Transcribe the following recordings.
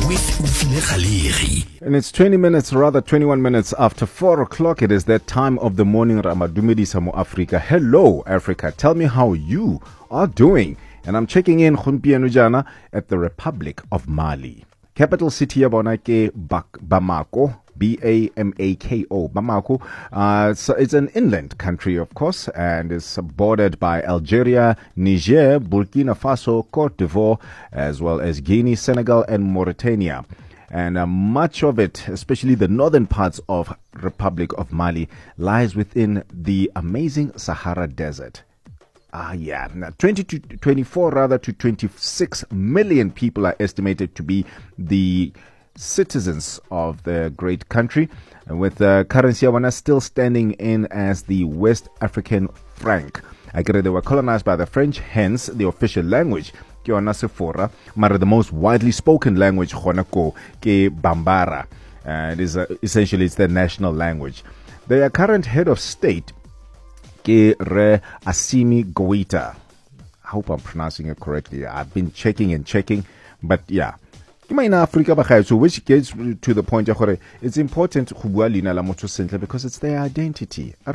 with Ufile Khaliri. And it's 20 minutes, rather 21 minutes after 4 o'clock. It is that time of the morning. Ramadumedisa Mo Africa. Hello, Africa. Tell me how you are doing. And I'm checking in Khumpianujana at the Republic of Mali. Capital city Abonake Bamako. Bamako, Bamako. So it's an inland country, of course, and is bordered by Algeria, Niger, Burkina Faso, Cote d'Ivoire, as well as Guinea, Senegal, and Mauritania. And much of it, especially the northern parts of Republic of Mali, lies within the amazing Sahara Desert. Now 24 to 26 million people are estimated to be the citizens of the great country, with the currency still standing in as the West African franc. They were colonized by the French, hence the official language ke yona Sefora, mara the most widely spoken language khonako ke Bambara. It is essentially it's their national language. Their current head of state ke Re Assimi Goita. I hope I'm pronouncing it correctly. I've been checking, but yeah. In Africa, so which gets to the point where it's important because it's their identity. Oh,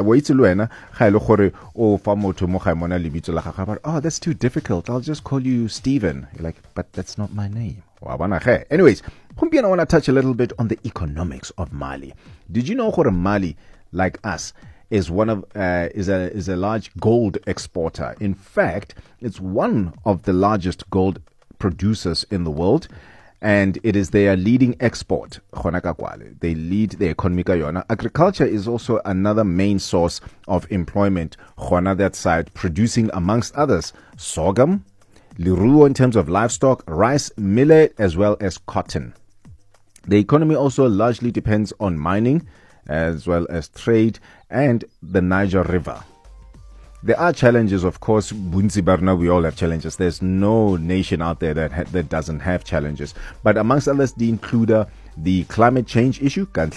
that's too difficult. I'll just call you Stephen. You're like, but that's not my name. Anyways, I want to touch a little bit on the economics of Mali. Did you know Mali, like us, is a large gold exporter? In fact, it's one of the largest gold producers in the world, and it is their leading export. They lead the economy. Agriculture is also another main source of employment. That side, producing amongst others sorghum, liruo in terms of livestock, rice, millet, as well as cotton. The economy also largely depends on mining, as well as trade and the Niger River. There are challenges, of course. Bunzibarna, we all have challenges. There's no nation out there that doesn't have challenges. But amongst others, they include the climate change issue, drought,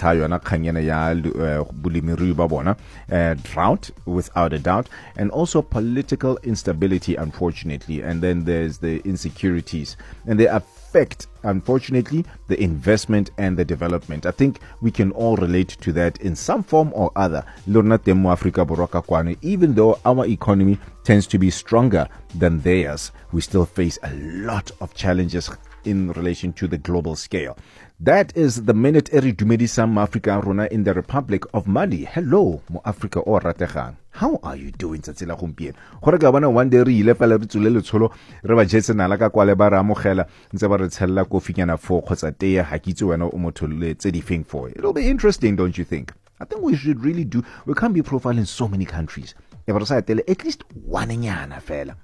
without a doubt, and also political instability, unfortunately. And then there's the insecurities, and they affect, unfortunately, the investment and the development. I think we can all relate to that in some form or other. Even though our economy tends to be stronger than theirs, we still face a lot of challenges in relation to the global scale. That is the minute eri dumedisa Mo Africa rona in the Republic of Mali. Hello, Mo Africa o rategang. How are you doing tsatsela gompieno? Gore ka bona one day re ile fela re tsule letsholo re ba jetsena la ka kwale ba ra amogela ntse ba re tshella kofinyana 4 khotsa teye ha kitse wena o motho le tse di feng for. It'll be interesting, don't you think? I think we should really we can't be profiling so many countries. At least one nyana fela.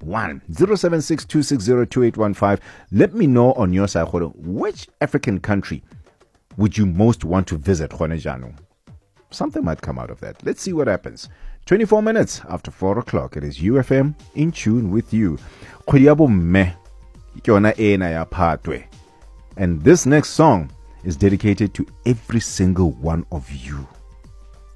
07626022815. Let me know on your side, which African country would you most want to visit? Something might come out of that. Let's see what happens. 24 minutes after 4 o'clock. It is UFM in tune with you. And this next song is dedicated to every single one of you.